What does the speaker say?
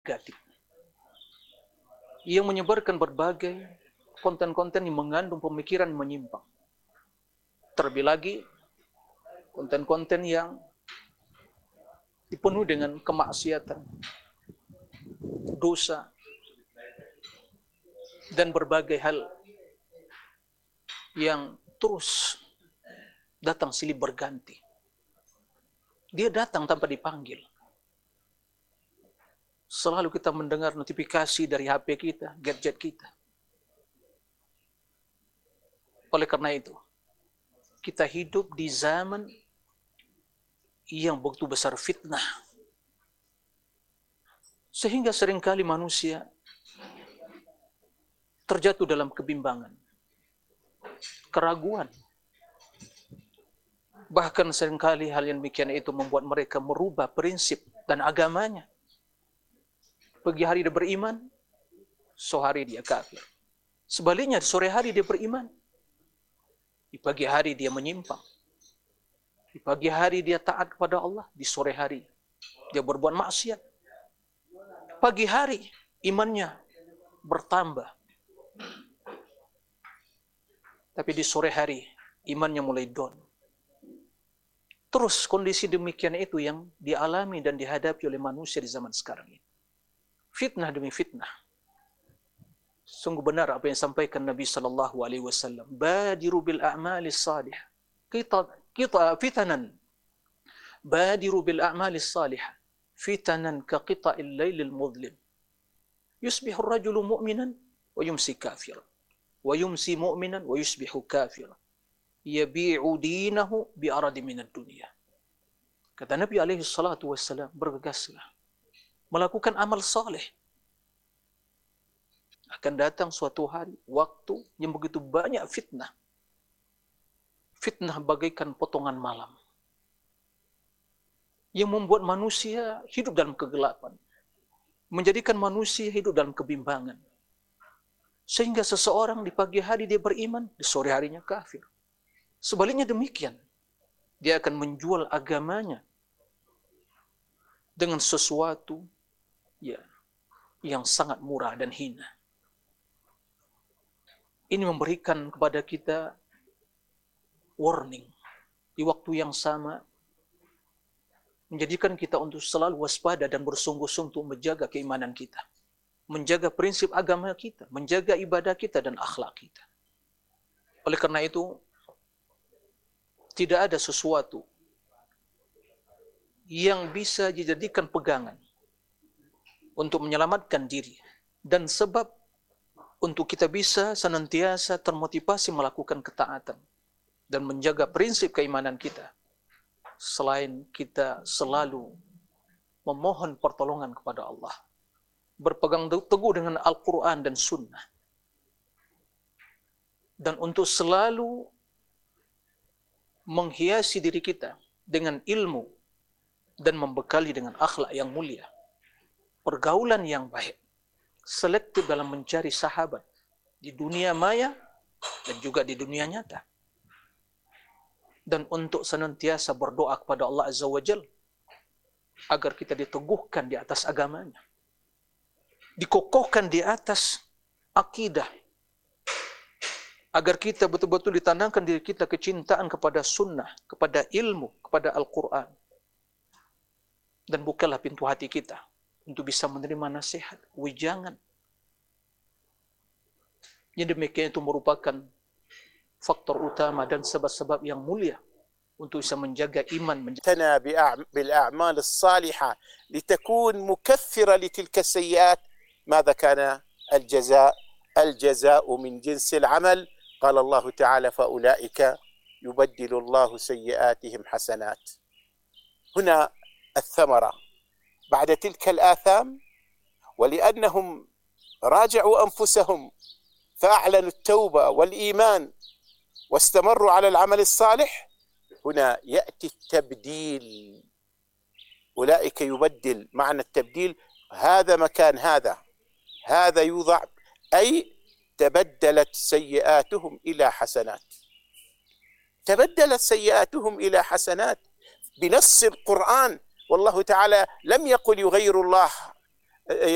negatif yang menyebarkan berbagai konten-konten yang mengandung pemikiran menyimpang. Terlebih lagi konten-konten yang dipenuhi dengan kemaksiatan, dosa, dan berbagai hal yang terus datang silih berganti. Dia datang tanpa dipanggil. Selalu kita mendengar notifikasi dari HP kita, gadget kita. Oleh karena itu, kita hidup di zaman yang begitu besar fitnah. Sehingga seringkali manusia terjatuh dalam kebimbangan, keraguan. Bahkan seringkali hal yang demikian itu membuat mereka merubah prinsip dan agamanya. Pagi hari dia beriman, sore hari dia kafir. Sebaliknya, sore hari dia beriman, di pagi hari dia menyimpang. Di pagi hari dia taat kepada Allah, di sore hari dia berbuat maksiat. Pagi hari imannya bertambah, tapi di sore hari imannya mulai down. Terus kondisi demikian itu yang dialami dan dihadapi oleh manusia di zaman sekarang ini. Fitnah demi fitnah. Sungguh benar apa yang disampaikan Nabi sallallahu alaihi wasallam, badiru bil a'malis salihah. Kita fitanan. Badiru bil a'malis salihah. Fitanan ka qita'il lailil mudlim. Yusbihu ar-rajulu mu'minan wa yumsi kafiran. Wa yumsi mu'minan wa yusbihu kafiran. Yabi'u dinahu bi'aradi minad dunia. Kata Nabi alaihi salatu wassalam, bergegaslah melakukan amal saleh. Akan datang suatu hari, waktu yang begitu banyak fitnah. Fitnah bagaikan potongan malam yang membuat manusia hidup dalam kegelapan, menjadikan manusia hidup dalam kebimbangan. Sehingga seseorang di pagi hari dia beriman, di sore harinya kafir. Sebaliknya demikian, dia akan menjual agamanya dengan sesuatu yang sangat murah dan hina. Ini memberikan kepada kita warning di waktu yang sama, menjadikan kita untuk selalu waspada dan bersungguh-sungguh untuk menjaga keimanan kita, menjaga prinsip agama kita, menjaga ibadah kita dan akhlak kita. Oleh karena itu, tidak ada sesuatu yang bisa dijadikan pegangan untuk menyelamatkan diri dan sebab untuk kita bisa senantiasa termotivasi melakukan ketaatan dan menjaga prinsip keimanan kita, selain kita selalu memohon pertolongan kepada Allah, berpegang teguh dengan Al-Quran dan Sunnah, dan untuk selalu menghiasi diri kita dengan ilmu dan membekali dengan akhlak yang mulia, pergaulan yang baik, selektif dalam mencari sahabat di dunia maya dan juga di dunia nyata, dan untuk senantiasa berdoa kepada Allah Azza wa Jalla agar kita diteguhkan di atas agamanya, dikokohkan di atas akidah, agar kita betul-betul ditanamkan diri kita kecintaan kepada sunnah, kepada ilmu, kepada Al-Quran. Dan bukalah pintu hati kita untuk bisa menerima nasihat, wejangan. Yang demikian itu merupakan faktor utama dan sebab-sebab yang mulia untuk bisa menjaga iman. تنا بالأعمال الصالحة لتكون مكفرة لتلك السيئات. ماذا كان الجزاء؟ الجزاء من جنس العمل. قال الله تعالى فأولئك يبدل الله سيئاتهم حسنات. هنا الثمرة بعد تلك الآثام، ولأنهم راجعوا أنفسهم فأعلنوا التوبة والإيمان واستمروا على العمل الصالح، هنا يأتي التبديل. أولئك يبدل، معنى التبديل هذا مكان هذا يوضع، أي تبدلت سيئاتهم إلى حسنات. تبدلت سيئاتهم إلى حسنات بنص القرآن، والله تعالى لم يقل يغير الله